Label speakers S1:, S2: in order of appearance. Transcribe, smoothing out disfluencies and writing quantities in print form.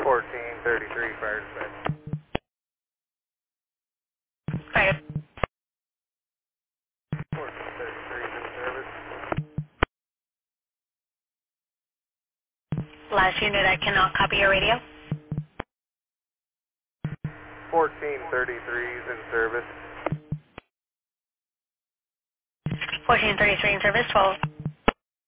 S1: 1433 fire dispatch.
S2: Fire.
S1: 1433 is in service.
S2: Last unit, I cannot copy your radio.
S1: 1433 is in service.
S2: 1433 in service, 12.